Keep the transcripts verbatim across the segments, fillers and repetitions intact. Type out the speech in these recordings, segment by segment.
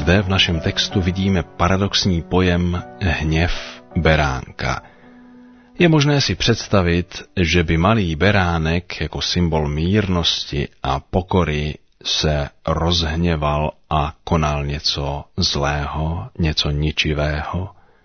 Zde v našem textu vidíme paradoxní pojem hněv beránka. Je možné si představit, že by malý beránek jako symbol mírnosti a pokory se rozhněval a konal něco zlého, něco ničivého.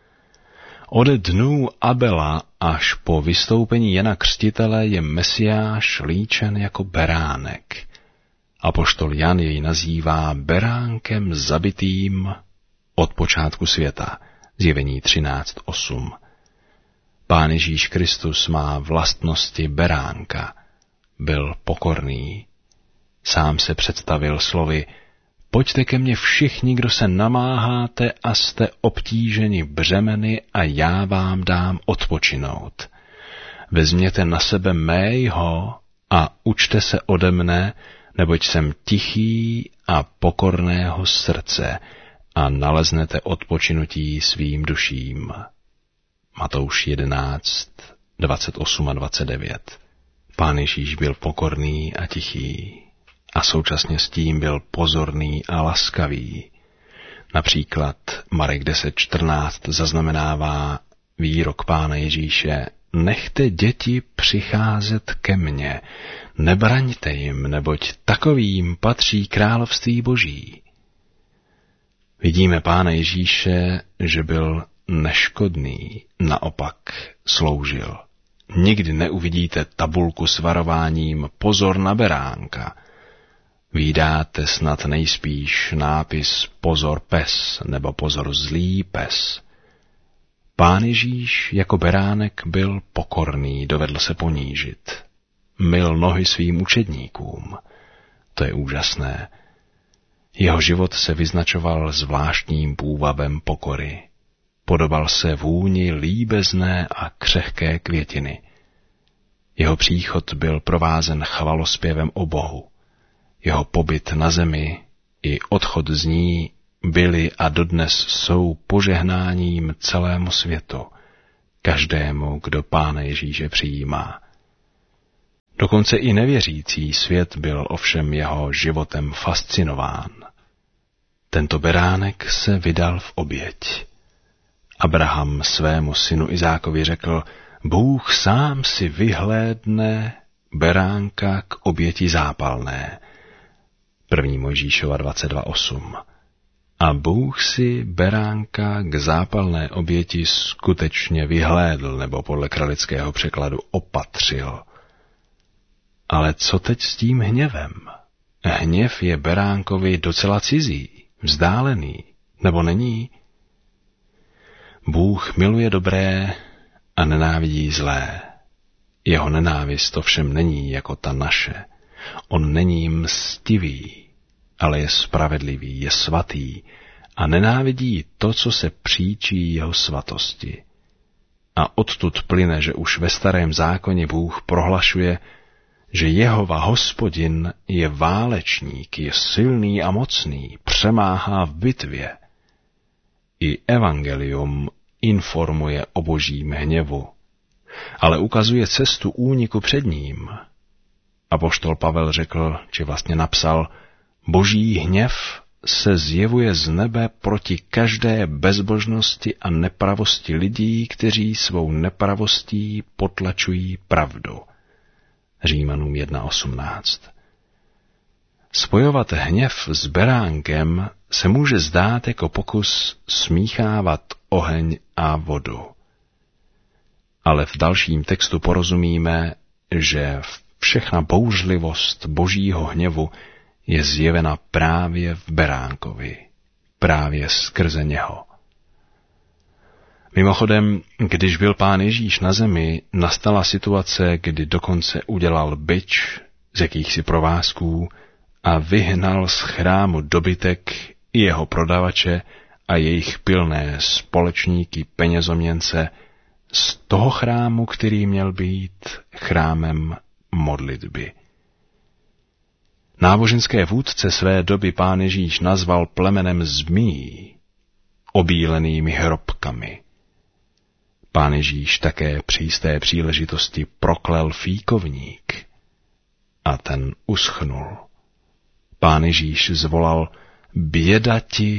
Od dnů Abela až po vystoupení Jana Křtitele je Mesiáš líčen jako beránek. Apoštol Jan jej nazývá beránkem zabitým od počátku světa, Zjevení třináct osm. Pán Ježíš Kristus má vlastnosti beránka, byl pokorný. Sám se představil slovy: Pojďte ke mně všichni, kdo se namáháte a jste obtíženi břemeny, a já vám dám odpočinout. Vezměte na sebe mého a učte se ode mne, neboť jsem tichý a pokorného srdce, a naleznete odpočinutí svým duším. Matouš jedenáct, dvacet osm a dvacet devět. Pán Ježíš byl pokorný a tichý a současně s tím byl pozorný a laskavý. Například Marek deset čtrnáct zaznamenává výrok Pána Ježíše: Nechte děti přicházet ke mně, nebraňte jim, neboť takovým patří království Boží. Vidíme Pána Ježíše, že byl neškodný, naopak sloužil. Nikdy neuvidíte tabulku s varováním pozor na beránka. Vídáte snad nejspíš nápis pozor pes nebo pozor zlý pes. Pán Ježíš jako beránek byl pokorný, dovedl se ponížit. Myl nohy svým učedníkům. To je úžasné. Jeho život se vyznačoval zvláštním půvabem pokory. Podobal se vůni líbezné a křehké květiny. Jeho příchod byl provázen chvalospěvem o Bohu. Jeho pobyt na zemi i odchod z ní byly a dodnes jsou požehnáním celému světu, každému, kdo Pána Ježíše přijímá. Dokonce i nevěřící svět byl ovšem jeho životem fascinován. Tento beránek se vydal v oběť. Abraham svému synu Izákovi řekl: Bůh sám si vyhlédne beránka k oběti zápalné. první Mojžíšova dvacet dva osm. A Bůh si beránka k zápalné oběti skutečně vyhlédl, nebo podle kralického překladu opatřil. Ale co teď s tím hněvem? Hněv je beránkovi docela cizí, vzdálený, nebo není? Bůh miluje dobré a nenávidí zlé. Jeho nenávist ovšem není jako ta naše. On není mstivý, ale je spravedlivý, je svatý a nenávidí to, co se příčí jeho svatosti. A odtud plyne, že už ve Starém zákoně Bůh prohlašuje, že Jehova Hospodin je válečník, je silný a mocný, přemáhá v bitvě. I evangelium informuje o Božím hněvu, ale ukazuje cestu úniku před ním. Apoštol Pavel řekl, či vlastně napsal: Boží hněv se zjevuje z nebe proti každé bezbožnosti a nepravosti lidí, kteří svou nepravostí potlačují pravdu. Římanům jedna osmnáct. Spojovat hněv s beránkem se může zdát jako pokus smíchávat oheň a vodu. Ale v dalším textu porozumíme, že všechna bouřlivost Božího hněvu je zjevena právě v beránkovi, právě skrze něho. Mimochodem, když byl Pán Ježíš na zemi, nastala situace, kdy dokonce udělal bič z jakýchsi provázků a vyhnal z chrámu dobytek i jeho prodavače a jejich pilné společníky penězoměnce z toho chrámu, který měl být chrámem modlitby. Náboženské vůdce své doby Pán Ježíš nazval plemenem zmí, obílenými hrobkami. Pán Ježíš také při jisté příležitosti proklel fíkovník a ten uschnul. Pán Ježíš zvolal: Běda ti,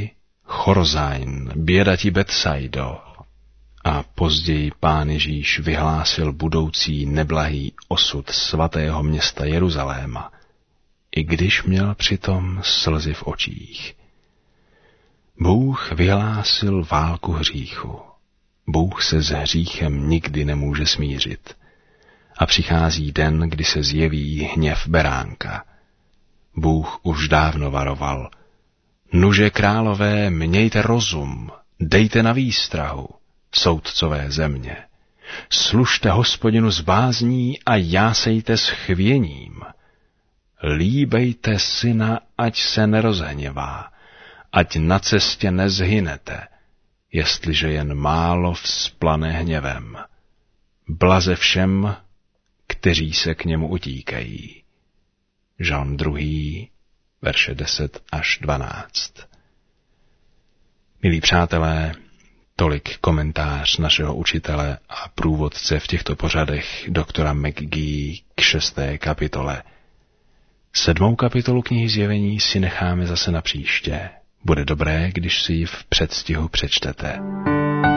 Chorazin, běda ti Betsaido. A později Pán Ježíš vyhlásil budoucí neblahý osud svatého města Jeruzaléma, i když měl přitom slzy v očích. Bůh vyhlásil válku hříchu. Bůh se s hříchem nikdy nemůže smířit. A přichází den, kdy se zjeví hněv beránka. Bůh už dávno varoval. Nuže králové, mějte rozum, dejte na výstrahu, soudcové země. Služte Hospodinu s bázní a jásejte s chvěním. Líbejte syna, ať se nerozhněvá, ať na cestě nezhynete, jestliže jen málo vzplane hněvem. Blaze všem, kteří se k němu utíkají. Žalm druhý, verše deset až dvanáct. Milí přátelé, tolik komentář našeho učitele a průvodce v těchto pořadech doktora McGee k šesté kapitole. Sedmou kapitolu knihy Zjevení si necháme zase na příště. Bude dobré, když si ji v předstihu přečtete.